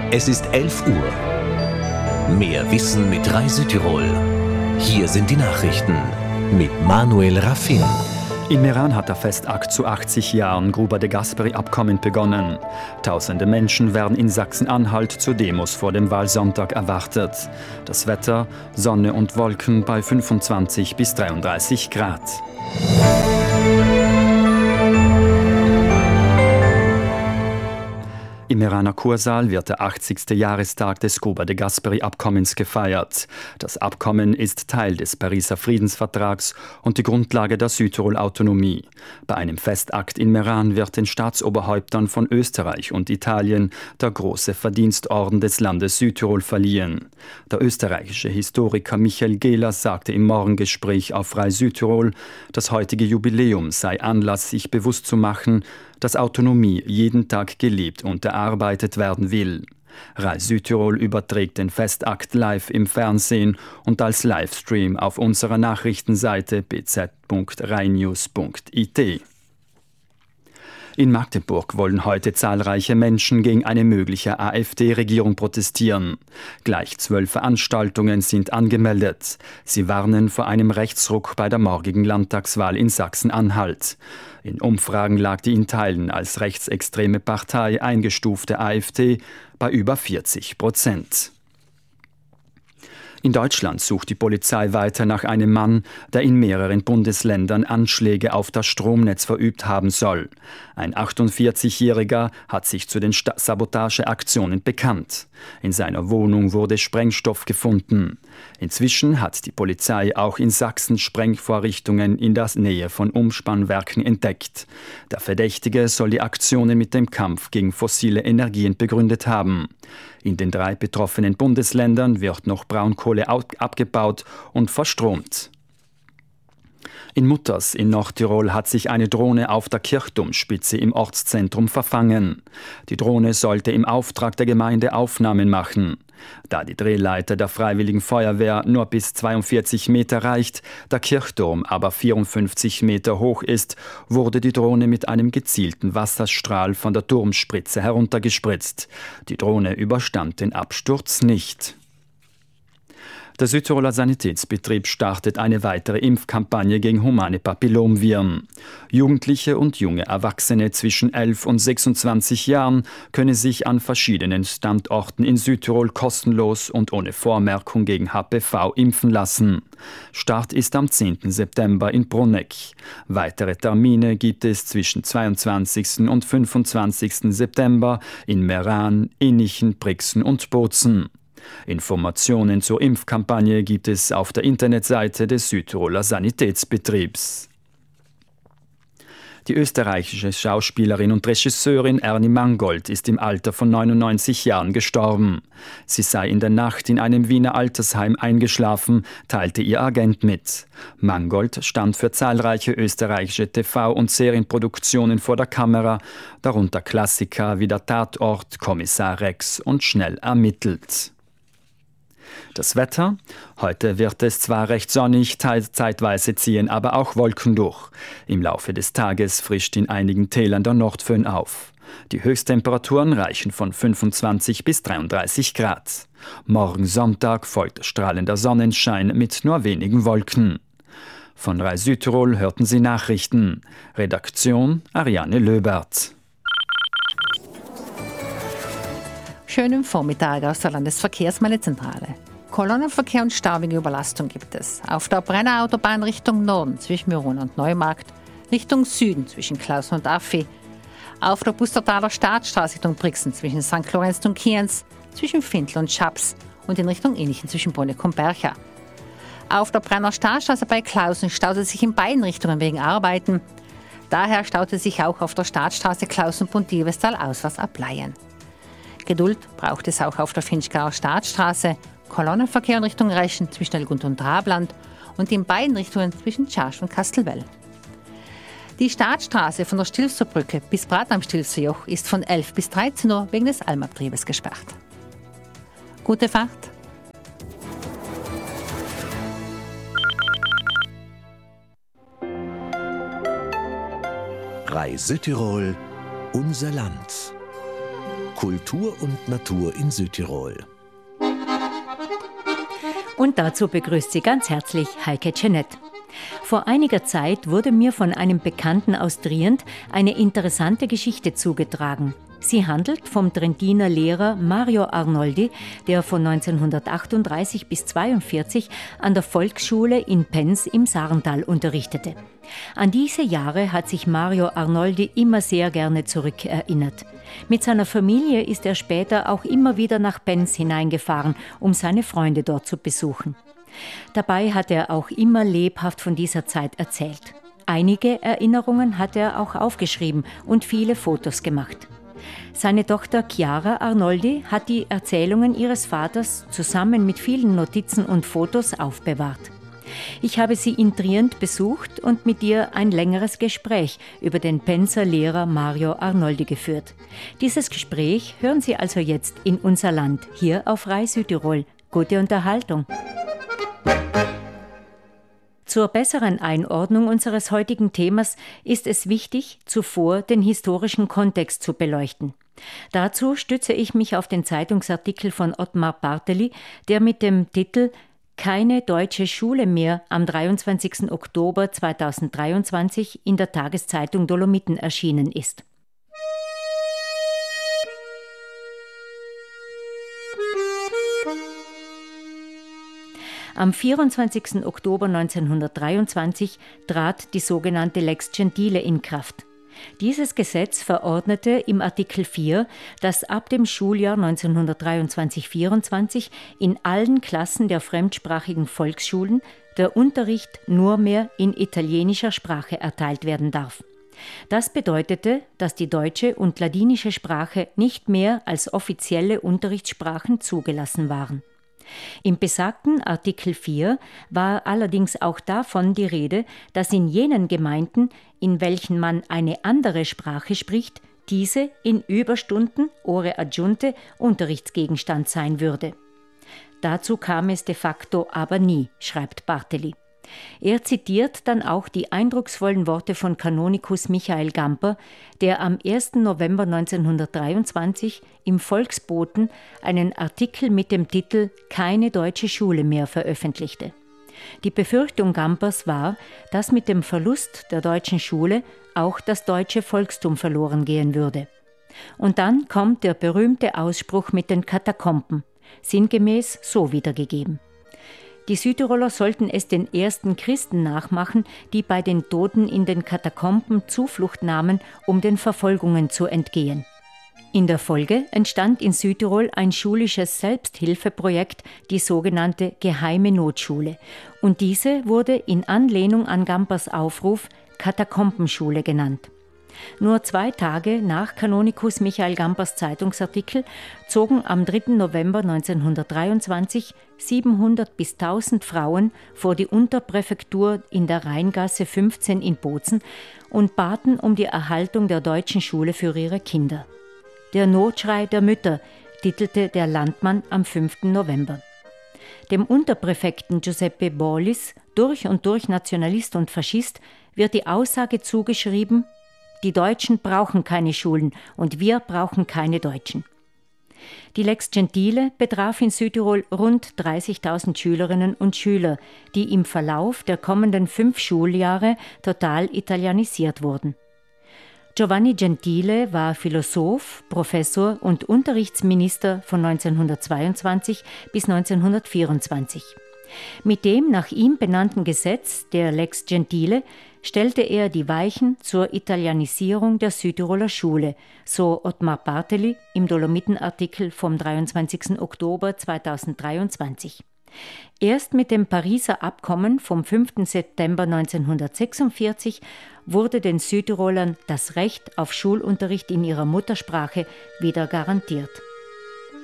Es ist 11 Uhr. Mehr Wissen mit Rai Südtirol. Hier sind die Nachrichten mit Manuel Raffin. In Meran hat der Festakt zu 80 Jahren Gruber de Gasperi-Abkommen begonnen. Tausende Menschen werden in Sachsen-Anhalt zu Demos vor dem Wahlsonntag erwartet. Das Wetter, Sonne und Wolken bei 25 bis 33 Grad. Im Meraner Kursaal wird der 80. Jahrestag des Gruber de Gasperi-Abkommens gefeiert. Das Abkommen ist Teil des Pariser Friedensvertrags und die Grundlage der Südtirol-Autonomie. Bei einem Festakt in Meran wird den Staatsoberhäuptern von Österreich und Italien der große Verdienstorden des Landes Südtirol verliehen. Der österreichische Historiker Michael Gehler sagte im Morgengespräch auf Rai Südtirol, das heutige Jubiläum sei Anlass, sich bewusst zu machen, dass Autonomie jeden Tag gelebt und erarbeitet werden will. Rai Südtirol überträgt den Festakt live im Fernsehen und als Livestream auf unserer Nachrichtenseite bz.rainews.it. In Magdeburg wollen heute zahlreiche Menschen gegen eine mögliche AfD-Regierung protestieren. Gleich 12 Veranstaltungen sind angemeldet. Sie warnen vor einem Rechtsruck bei der morgigen Landtagswahl in Sachsen-Anhalt. In Umfragen lag die in Teilen als rechtsextreme Partei eingestufte AfD bei über 40%. In Deutschland sucht die Polizei weiter nach einem Mann, der in mehreren Bundesländern Anschläge auf das Stromnetz verübt haben soll. Ein 48-Jähriger hat sich zu den Sabotageaktionen bekannt. In seiner Wohnung wurde Sprengstoff gefunden. Inzwischen hat die Polizei auch in Sachsen Sprengvorrichtungen in der Nähe von Umspannwerken entdeckt. Der Verdächtige soll die Aktionen mit dem Kampf gegen fossile Energien begründet haben. In den 3 betroffenen Bundesländern wird noch Braunkohle abgebaut und verstromt. In Mutters in Nordtirol hat sich eine Drohne auf der Kirchturmspitze im Ortszentrum verfangen. Die Drohne sollte im Auftrag der Gemeinde Aufnahmen machen. Da die Drehleiter der Freiwilligen Feuerwehr nur bis 42 Meter reicht, der Kirchturm aber 54 Meter hoch ist, wurde die Drohne mit einem gezielten Wasserstrahl von der Turmspitze heruntergespritzt. Die Drohne überstand den Absturz nicht. Der Südtiroler Sanitätsbetrieb startet eine weitere Impfkampagne gegen humane Papillomviren. Jugendliche und junge Erwachsene zwischen 11 und 26 Jahren können sich an verschiedenen Standorten in Südtirol kostenlos und ohne Vormerkung gegen HPV impfen lassen. Start ist am 10. September in Bruneck. Weitere Termine gibt es zwischen 22. und 25. September in Meran, Innichen, Brixen und Bozen. Informationen zur Impfkampagne gibt es auf der Internetseite des Südtiroler Sanitätsbetriebs. Die österreichische Schauspielerin und Regisseurin Ernie Mangold ist im Alter von 99 Jahren gestorben. Sie sei in der Nacht in einem Wiener Altersheim eingeschlafen, teilte ihr Agent mit. Mangold stand für zahlreiche österreichische TV- und Serienproduktionen vor der Kamera, darunter Klassiker wie Der Tatort, Kommissar Rex und Schnell ermittelt. Das Wetter? Heute wird es zwar recht sonnig, zeitweise ziehen aber auch Wolken durch. Im Laufe des Tages frischt in einigen Tälern der Nordföhn auf. Die Höchsttemperaturen reichen von 25 bis 33 Grad. Morgen Sonntag folgt strahlender Sonnenschein mit nur wenigen Wolken. Von Rai Südtirol hörten Sie Nachrichten. Redaktion Ariane Löbert. Schönen Vormittag aus der Landesverkehrsmeldezentrale. Kolonnenverkehr und staubige Überlastung gibt es. Auf der Brenner Autobahn Richtung Norden zwischen Mürun und Neumarkt, Richtung Süden zwischen Klausen und Affi. Auf der Pustertaler Staatsstraße Richtung Brixen zwischen St. Lorenz und Kienz, zwischen Findl und Schaps und in Richtung Innichen zwischen Bonneck und Bercha. Auf der Brenner Staatsstraße bei Klausen staute sich in beiden Richtungen wegen Arbeiten. Daher staute sich auch auf der Staatsstraße Klausen-Pont-Diebestal auswärts ab Laien. Geduld braucht es auch auf der Finchgauer Staatsstraße, Kolonnenverkehr in Richtung Reschen zwischen Elgund und Trabland und in beiden Richtungen zwischen Tschasch und Kastelwell. Die Staatsstraße von der Stilfserbrücke bis Brat am Stilfserjoch ist von 11 bis 13 Uhr wegen des Almabtriebes gesperrt. Gute Fahrt! Rai Südtirol, unser Land. Kultur und Natur in Südtirol. Und dazu begrüßt sie ganz herzlich Heike Tschenett. Vor einiger Zeit wurde mir von einem Bekannten aus Trient eine interessante Geschichte zugetragen. Sie handelt vom Trentiner Lehrer Mario Arnoldi, der von 1938 bis 1942 an der Volksschule in Penz im Sarntal unterrichtete. An diese Jahre hat sich Mario Arnoldi immer sehr gerne zurückerinnert. Mit seiner Familie ist er später auch immer wieder nach Penz hineingefahren, um seine Freunde dort zu besuchen. Dabei hat er auch immer lebhaft von dieser Zeit erzählt. Einige Erinnerungen hat er auch aufgeschrieben und viele Fotos gemacht. Seine Tochter Chiara Arnoldi hat die Erzählungen ihres Vaters zusammen mit vielen Notizen und Fotos aufbewahrt. Ich habe sie in Trient besucht und mit ihr ein längeres Gespräch über den Penzer Lehrer Mario Arnoldi geführt. Dieses Gespräch hören Sie also jetzt in unser Land, hier auf Rai Südtirol. Gute Unterhaltung! Zur besseren Einordnung unseres heutigen Themas ist es wichtig, zuvor den historischen Kontext zu beleuchten. Dazu stütze ich mich auf den Zeitungsartikel von Ottmar Bartely, der mit dem Titel »Keine deutsche Schule mehr« am 23. Oktober 2023 in der Tageszeitung Dolomiten erschienen ist. Am 24. Oktober 1923 trat die sogenannte Lex Gentile in Kraft. Dieses Gesetz verordnete im Artikel 4, dass ab dem Schuljahr 1923/24 in allen Klassen der fremdsprachigen Volksschulen der Unterricht nur mehr in italienischer Sprache erteilt werden darf. Das bedeutete, dass die deutsche und ladinische Sprache nicht mehr als offizielle Unterrichtssprachen zugelassen waren. Im besagten Artikel 4 war allerdings auch davon die Rede, dass in jenen Gemeinden, in welchen man eine andere Sprache spricht, diese in Überstunden ore aggiunte Unterrichtsgegenstand sein würde. Dazu kam es de facto aber nie, schreibt Bartely. Er zitiert dann auch die eindrucksvollen Worte von Kanonikus Michael Gamper, der am 1. November 1923 im Volksboten einen Artikel mit dem Titel »Keine deutsche Schule mehr« veröffentlichte. Die Befürchtung Gampers war, dass mit dem Verlust der deutschen Schule auch das deutsche Volkstum verloren gehen würde. Und dann kommt der berühmte Ausspruch mit den Katakomben, sinngemäß so wiedergegeben. Die Südtiroler sollten es den ersten Christen nachmachen, die bei den Toten in den Katakomben Zuflucht nahmen, um den Verfolgungen zu entgehen. In der Folge entstand in Südtirol ein schulisches Selbsthilfeprojekt, die sogenannte Geheime Notschule. Und diese wurde in Anlehnung an Gampers Aufruf Katakombenschule genannt. Nur 2 Tage nach Kanonikus Michael Gampers Zeitungsartikel zogen am 3. November 1923 700 bis 1000 Frauen vor die Unterpräfektur in der Rheingasse 15 in Bozen und baten um die Erhaltung der deutschen Schule für ihre Kinder. Der Notschrei der Mütter, titelte der Landmann am 5. November. Dem Unterpräfekten Giuseppe Borlis, durch und durch Nationalist und Faschist, wird die Aussage zugeschrieben: Die Deutschen brauchen keine Schulen und wir brauchen keine Deutschen. Die Lex Gentile betraf in Südtirol rund 30.000 Schülerinnen und Schüler, die im Verlauf der kommenden 5 Schuljahre total italienisiert wurden. Giovanni Gentile war Philosoph, Professor und Unterrichtsminister von 1922 bis 1924. Mit dem nach ihm benannten Gesetz, der Lex Gentile, stellte er die Weichen zur Italienisierung der Südtiroler Schule, so Ottmar Bartely im Dolomiten-Artikel vom 23. Oktober 2023. Erst mit dem Pariser Abkommen vom 5. September 1946 wurde den Südtirolern das Recht auf Schulunterricht in ihrer Muttersprache wieder garantiert.